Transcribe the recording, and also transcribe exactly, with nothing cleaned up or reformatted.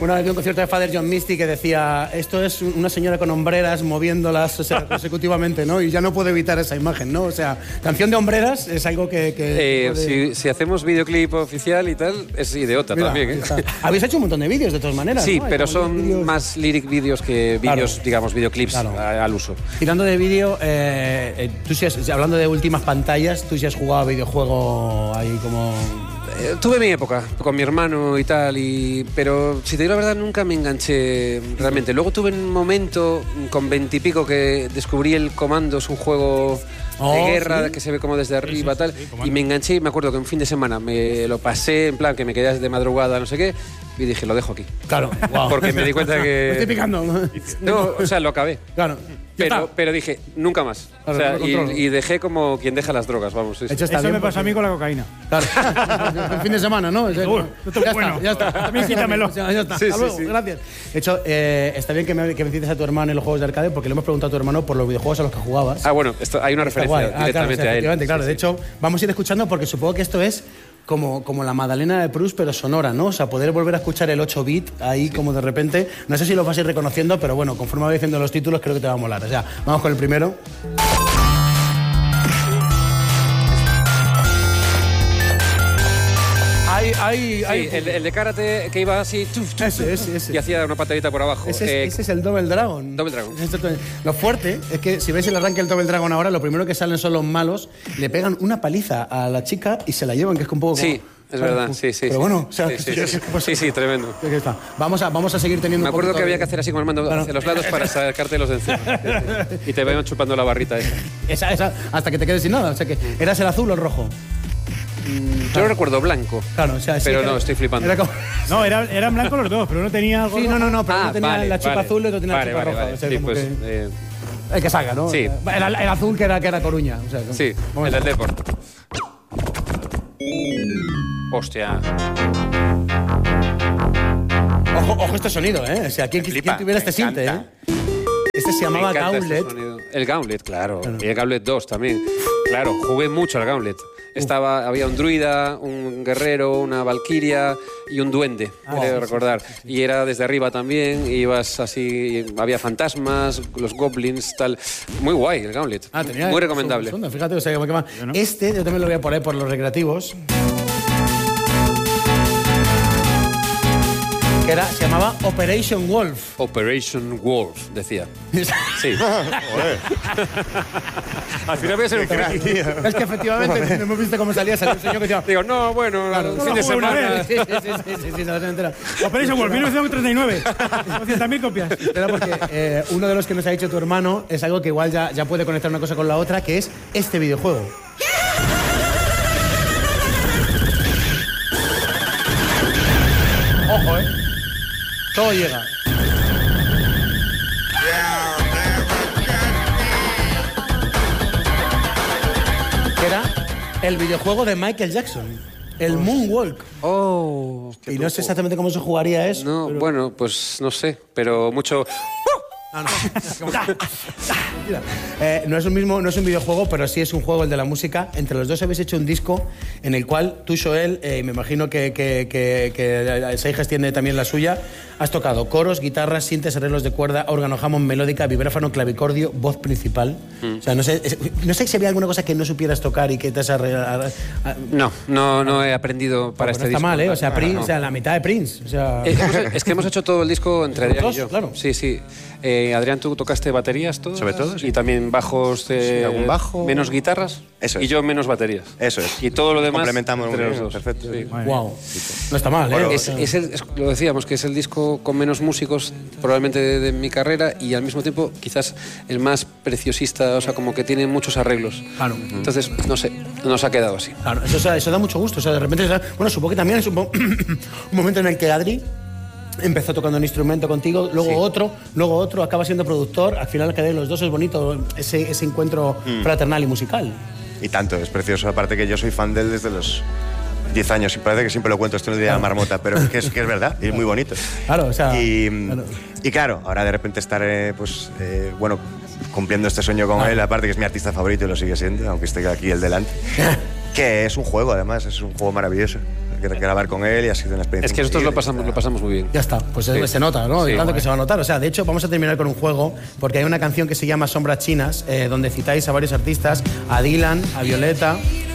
Una vez vi un concierto de Father John Misty que decía, esto es una señora con hombreras moviéndolas, o sea, consecutivamente, ¿no? Y ya no puedo evitar esa imagen, ¿no? O sea, canción de hombreras es algo que... que eh, puede... si, si hacemos videoclip oficial y tal, es idiota. Mira, también, ¿eh? Habéis hecho un montón de vídeos de todas maneras, sí, ¿no? pero son vídeos... más lyric vídeos que vídeos, claro. digamos, videoclips claro. a, al uso. Tirando de vídeo, eh, eh, tú si has, hablando de últimas pantallas, tú si has jugado a videojuego ahí como... Eh, tuve mi época con mi hermano y tal, y, pero si te digo la verdad nunca me enganché realmente. Luego tuve un momento con veintipico que descubrí el Commandos, un juego oh, de guerra ¿sí? que se ve como desde arriba sí, sí, tal, sí, y me enganché y me acuerdo que un fin de semana me lo pasé en plan que me quedé de madrugada, no sé qué, y dije, lo dejo aquí. Claro, wow. Porque me di cuenta que... Me estoy picando. No, o sea, lo acabé. Claro. Pero, pero dije, nunca más. Claro, o sea, no y, y dejé como quien deja las drogas, vamos. Sí, Hecho, está Eso me pasa a mí con la cocaína. Claro. El fin de semana, ¿no? Uy, esto es bueno. Ya está. También quítamelo. Ya, ya está. Sí, Hasta sí, luego. sí. Gracias. De hecho, eh, está bien que me, que me cites a tu hermano en los juegos de arcade porque le hemos preguntado a tu hermano por los videojuegos a los que jugabas. Ah, bueno, esto, hay una está referencia ah, directamente claro, o sea, a él. Claro, sí, de sí. hecho, vamos a ir escuchando porque supongo que esto es como, como la Magdalena de Proust, pero sonora, ¿no? O sea, poder volver a escuchar el ocho bit ahí sí. como de repente. No sé si lo vas a ir reconociendo, pero bueno, conforme va diciendo los títulos, creo que te va a molar. O sea, vamos con el primero. Hay, hay, sí, hay... El, el de karate que iba así tuf, tuf, ese, ese, ese. y hacía una patadita por abajo. Ese es, eh, ese es el Double Dragon. Double Dragon. Lo fuerte es que si veis el arranque del Double Dragon ahora, lo primero que salen son los malos, le pegan una paliza a la chica y se la llevan, que es un poco... Sí. Como, es verdad, sí, sí. Pero sí. bueno, o sea, sí, sí, sí, sí. sí, sí, tremendo. Está. Vamos, a, vamos a seguir teniendo Me acuerdo un que había de... que hacer así con el mando claro. hacia los lados para sacarte los de encima. Y te vayan chupando la barrita esa. esa. Esa, hasta que te quedes sin nada. O sea que, ¿eras el azul o el rojo? Mm, yo lo recuerdo blanco. Claro, o sea, sí, pero era, no, estoy flipando. Era como... No, era, eran blancos los dos, pero uno tenía algo. Sí, no, no, no, pero ah, uno tenía vale, la chupa vale. azul y otro tenía vale, la chupa vale, roja. Vale. O sea, sí, como pues, que... eh... El que salga, ¿no? Sí. El, el azul que era, que era Coruña. O sea, sí, el del Deport. Hostia. Ojo, ojo este sonido, ¿eh? O sea, ¿quién, ¿quién tuviera este sinte, eh? Este se llamaba Gauntlet. Este el Gauntlet, claro. claro. Y el Gauntlet dos también. Claro, jugué mucho al Gauntlet. Estaba, había un druida, un guerrero, una valquiria y un duende, ah, creo sí, recordar. Sí, sí, sí. Y era desde arriba también, y ibas así, había fantasmas, los goblins, tal. Muy guay el Gauntlet. Ah, tenía muy recomendable. Su, su, fíjate, o sea, que más. ¿No? Este yo también lo voy a poner por los recreativos. Que era, se llamaba Operation Wolf. Operation Wolf, decía. Sí. Al final voy a ser un crack. Es que efectivamente, hemos visto cómo salía, salió un señor que decía... Digo, no, bueno, claro, no, fin no, de semana... Sí, sí, sí, sí, sí, sí, no se entera. Operation Wolf, mil novecientos treinta y nueve. doscientas mil copias. Era porque eh, uno de los que nos ha dicho tu hermano es algo que igual ya, ya puede conectar una cosa con la otra, que es este videojuego. Ojo, ¿eh? Todo llega. Que era el videojuego de Michael Jackson, el Moonwalk. Oh, y no sé exactamente cómo se jugaría eso. No, pero... bueno, pues no sé, pero mucho... No, no. eh, no es un mismo, no es un videojuego, pero sí es un juego el de la música. Entre los dos habéis hecho un disco en el cual tú, Joel, eh, me imagino que, que, que, que Seijas tiene también la suya, has tocado coros, guitarras, sintes, arreglos de cuerda, órgano Hammond, melódica, vibráfono, clavicordio, voz principal. Mm. O sea, no sé, no sé si había alguna cosa que no supieras tocar y que te has arreglado. No, no, no he aprendido para no, este no disco. Está mal, ¿eh? O sea, ah, Prince, no. o sea, la mitad de Prince. O sea... Eh, hemos, es que hemos hecho todo el disco entre Adrián y yo. Claro. Sí, sí. Eh, Adrián, tú tocaste baterías todas. Sobre todo, sí. Y también bajos de... Sí, algún bajo. Menos guitarras. Eso es. Y yo menos baterías. Eso es. Y todo lo demás complementamos entre muy los bien. dos. Perfecto. Sí. Wow. No está mal, ¿eh? Bueno, es, es el, es, lo decíamos, que es el disco con menos músicos probablemente de, de mi carrera y al mismo tiempo quizás el más preciosista, o sea, como que tiene muchos arreglos. Claro. Entonces, no sé, nos ha quedado así. Claro, eso, eso da mucho gusto. O sea, de repente, bueno, supongo que también es un, un momento en el que Adri empezó tocando un instrumento contigo, luego sí. otro, luego otro, acaba siendo productor, al final quedé los dos, es bonito ese, ese encuentro mm. fraternal y musical. Y tanto, es precioso, aparte que yo soy fan de él desde los diez años y parece que siempre lo cuento esto en el día de la marmota, pero que es, que es verdad, y es muy bonito. Claro, o sea... Y claro, y claro ahora de repente estar, eh, pues, eh, bueno, cumpliendo este sueño con ah. él, aparte que es mi artista favorito y lo sigue siendo, aunque esté aquí el delante. Que es un juego, además, es un juego maravilloso. grabar con él y ha sido una experiencia. Es que nosotros lo increíble. pasamos, lo pasamos muy bien. Ya está, pues Sí. se nota, ¿no? Sí, Tanto guay. que se va a notar. O sea, de hecho, vamos a terminar con un juego, porque hay una canción que se llama Sombras Chinas, eh, donde citáis a varios artistas, a Dylan, a Violeta,